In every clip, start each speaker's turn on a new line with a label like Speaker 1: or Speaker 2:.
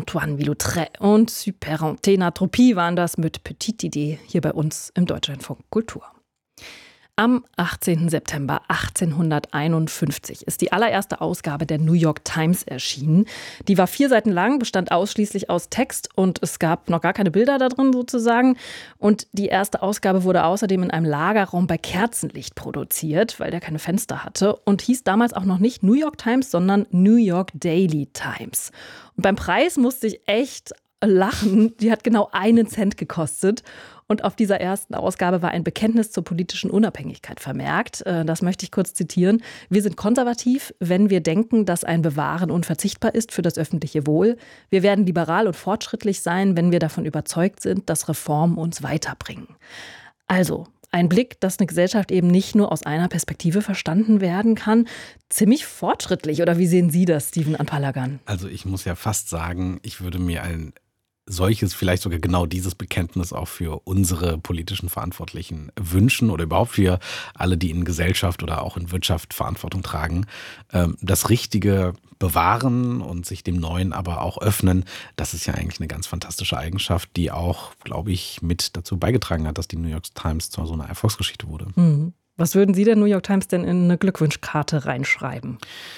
Speaker 1: Antoine Villautré und Super Antenatropie waren das mit Petite Idee hier bei uns im Deutschlandfunk Kultur. Am 18. September 1851 ist die allererste Ausgabe der New York Times erschienen. Die war 4 Seiten lang, bestand ausschließlich aus Text und es gab noch gar keine Bilder da drin sozusagen. Und die erste Ausgabe wurde außerdem in einem Lagerraum bei Kerzenlicht produziert, weil der keine Fenster hatte und hieß damals auch noch nicht New York Times, sondern New York Daily Times. Und beim Preis musste ich echt lachen. Die hat genau 1 Cent gekostet. Und auf dieser ersten Ausgabe war ein Bekenntnis zur politischen Unabhängigkeit vermerkt. Das möchte ich kurz zitieren. Wir sind konservativ, wenn wir denken, dass ein Bewahren unverzichtbar ist für das öffentliche Wohl. Wir werden liberal und fortschrittlich sein, wenn wir davon überzeugt sind, dass Reformen uns weiterbringen. Also ein Blick, dass eine Gesellschaft eben nicht nur aus einer Perspektive verstanden werden kann. Ziemlich fortschrittlich. Oder wie sehen Sie das, Steven Anpalagan?
Speaker 2: Also ich muss ja fast sagen, ich würde mir ein solches, vielleicht sogar genau dieses Bekenntnis auch für unsere politischen Verantwortlichen wünschen oder überhaupt für alle, die in Gesellschaft oder auch in Wirtschaft Verantwortung tragen. Das Richtige bewahren und sich dem Neuen aber auch öffnen, das ist ja eigentlich eine ganz fantastische Eigenschaft, die auch, glaube ich, mit dazu beigetragen hat, dass die New York Times zu so einer Erfolgsgeschichte wurde.
Speaker 1: Was würden Sie der New York Times denn in eine Glückwunschkarte reinschreiben?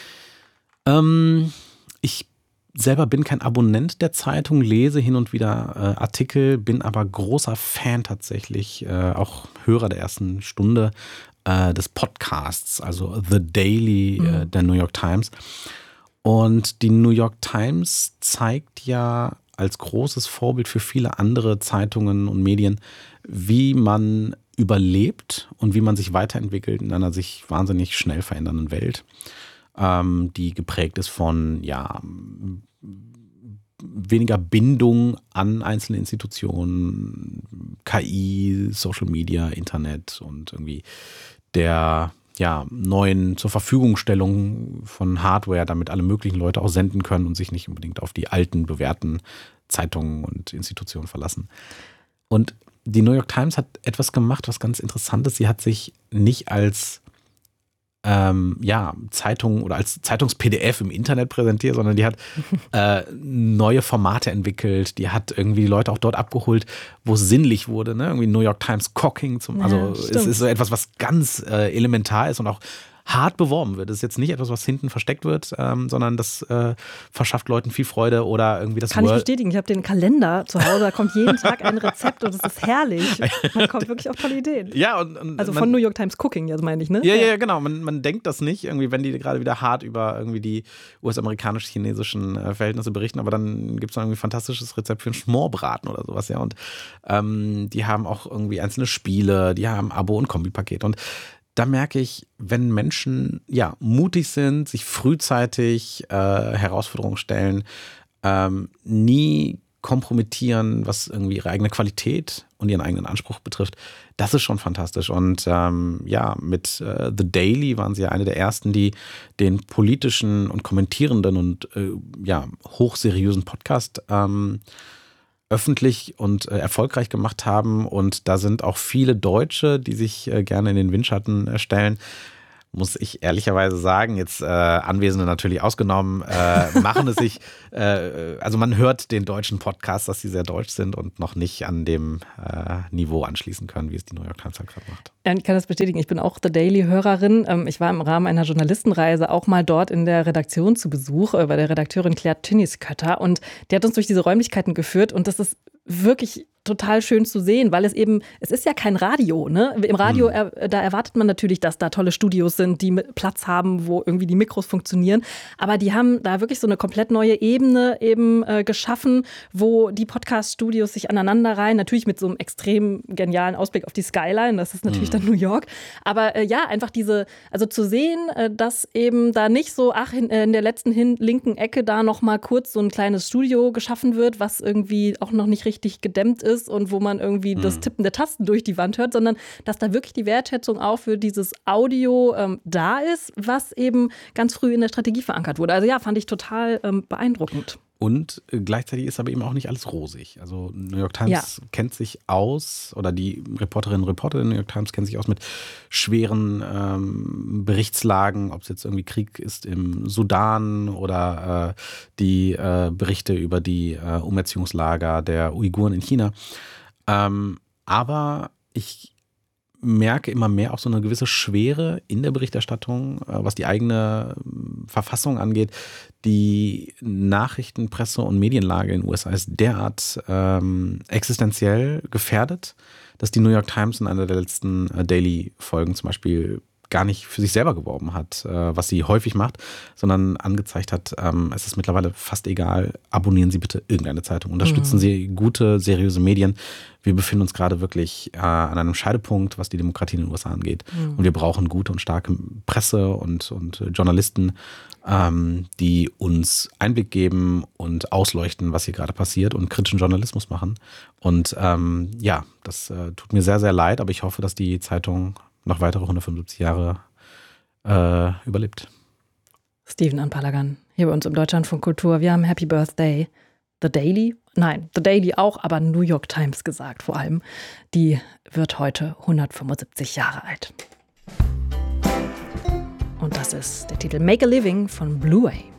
Speaker 2: Ich selber bin kein Abonnent der Zeitung, lese hin und wieder Artikel, bin aber großer Fan tatsächlich, auch Hörer der ersten Stunde des Podcasts, also The Daily der New York Times. Und die New York Times zeigt ja als großes Vorbild für viele andere Zeitungen und Medien, wie man überlebt und wie man sich weiterentwickelt in einer sich wahnsinnig schnell verändernden Welt, die geprägt ist von weniger Bindung an einzelne Institutionen, KI, Social Media, Internet und irgendwie der neuen zur Verfügungstellung von Hardware, damit alle möglichen Leute auch senden können und sich nicht unbedingt auf die alten, bewährten Zeitungen und Institutionen verlassen. Und die New York Times hat etwas gemacht, was ganz interessant ist. Sie hat sich nicht als Zeitung oder als Zeitungs-PDF im Internet präsentiert, sondern die hat neue Formate entwickelt, die hat irgendwie die Leute auch dort abgeholt, wo es sinnlich wurde, ne? Irgendwie New York Times Cocking, es ist so etwas, was ganz elementar ist und auch hart beworben wird. Das ist jetzt nicht etwas, was hinten versteckt wird, sondern das verschafft Leuten viel Freude oder irgendwie das
Speaker 1: Kann ich bestätigen. Ich habe den Kalender zu Hause, da kommt jeden Tag ein Rezept und es ist herrlich. Man kommt wirklich auf tolle Ideen.
Speaker 2: Ja, und
Speaker 1: also von New York Times Cooking, das meine ich, ne?
Speaker 2: Ja, genau. Man denkt das nicht, irgendwie, wenn die gerade wieder hart über irgendwie die US-amerikanisch-chinesischen Verhältnisse berichten, aber dann gibt es irgendwie ein fantastisches Rezept für einen Schmorbraten oder sowas, ja. Und die haben auch irgendwie einzelne Spiele, die haben Abo- und Kombipaket. Und da merke ich, wenn Menschen mutig sind, sich frühzeitig Herausforderungen stellen, nie kompromittieren, was irgendwie ihre eigene Qualität und ihren eigenen Anspruch betrifft, das ist schon fantastisch. Und mit The Daily waren sie ja eine der ersten, die den politischen und kommentierenden und hochseriösen Podcast öffentlich und erfolgreich gemacht haben. Und da sind auch viele Deutsche, die sich gerne in den Windschatten stellen. Muss ich ehrlicherweise sagen, jetzt Anwesende natürlich ausgenommen, machen es sich, also man hört den deutschen Podcasts, dass sie sehr deutsch sind und noch nicht an dem Niveau anschließen können, wie es die New York Times halt gerade macht.
Speaker 1: Ja, ich kann das bestätigen. Ich bin auch The Daily-Hörerin. Ich war im Rahmen einer Journalistenreise auch mal dort in der Redaktion zu Besuch bei der Redakteurin Claire Tünniskötter und die hat uns durch diese Räumlichkeiten geführt und das ist wirklich total schön zu sehen, weil es ist ja kein Radio, ne? Im Radio, da erwartet man natürlich, dass da tolle Studios sind, die Platz haben, wo irgendwie die Mikros funktionieren. Aber die haben da wirklich so eine komplett neue Ebene eben geschaffen, wo die Podcast-Studios sich aneinander reihen. Natürlich mit so einem extrem genialen Ausblick auf die Skyline. Das ist natürlich dann New York. Aber einfach also zu sehen, dass eben da nicht so, in der letzten linken Ecke da noch mal kurz so ein kleines Studio geschaffen wird, was irgendwie auch noch nicht richtig gedämmt ist und wo man irgendwie das Tippen der Tasten durch die Wand hört, sondern dass da wirklich die Wertschätzung auch für dieses Audio da ist, was eben ganz früh in der Strategie verankert wurde. Also fand ich total beeindruckend.
Speaker 2: Und gleichzeitig ist aber eben auch nicht alles rosig. Also New York Times kennt sich aus, oder die Reporterinnen und Reporter der New York Times kennen sich aus mit schweren Berichtslagen, ob es jetzt irgendwie Krieg ist im Sudan oder die Berichte über die Umerziehungslager der Uiguren in China. Aber ich merke immer mehr auch so eine gewisse Schwere in der Berichterstattung, was die eigene Verfassung angeht. Die Nachrichten-, Presse- und Medienlage in den USA ist derart existenziell gefährdet, dass die New York Times in einer der letzten Daily-Folgen zum Beispiel gar nicht für sich selber geworben hat, was sie häufig macht, sondern angezeigt hat, es ist mittlerweile fast egal, abonnieren Sie bitte irgendeine Zeitung, unterstützen Sie gute, seriöse Medien. Wir befinden uns gerade wirklich an einem Scheidepunkt, was die Demokratie in den USA angeht. Und wir brauchen gute und starke Presse und Journalisten, die uns Einblick geben und ausleuchten, was hier gerade passiert und kritischen Journalismus machen. Und das tut mir sehr, sehr leid, aber ich hoffe, dass die Zeitung noch weitere 175 Jahre überlebt.
Speaker 1: Steven Anpalagan, hier bei uns im Deutschlandfunk Kultur. Wir haben Happy Birthday, The Daily. Nein, The Daily auch, aber New York Times gesagt vor allem. Die wird heute 175 Jahre alt. Und das ist der Titel Make a Living von Blue Way.